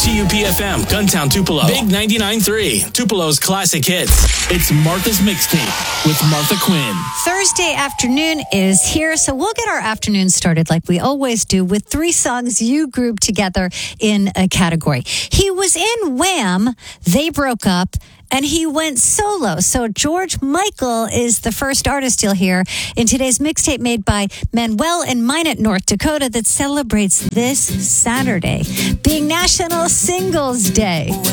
WTUP-FM, Guntown, Tupelo. Big 99.3, Tupelo's classic hits. It's Martha's Mixtape with Martha Quinn. Thursday afternoon is here, so we'll get our afternoon started like we always do with 3 songs you group together in a category. He was in Wham!, they broke up, and he went solo. So George Michael is the first artist you'll hear in today's mixtape made by Manuel in Minot, North Dakota, that celebrates this Saturday being National Singles Day.